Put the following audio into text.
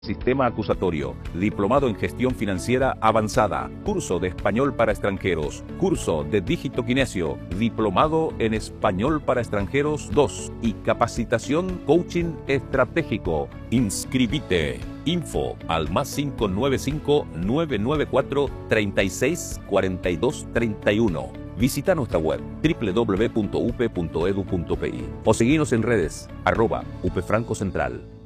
Sistema acusatorio, diplomado en gestión financiera avanzada, curso de español para extranjeros, curso de dígito kinesio, diplomado en español para extranjeros 2 y capacitación coaching estratégico. Inscribite. Info al +595 994 36 42 31. Visita nuestra web www.up.edu.pi o seguinos en redes @upfrancocentral.